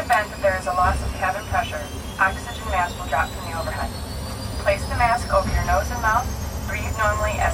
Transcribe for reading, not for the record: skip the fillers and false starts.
event that there is a loss of cabin pressure, oxygen mask will drop from the overhead. Place the mask over your nose and mouth. Breathe normally at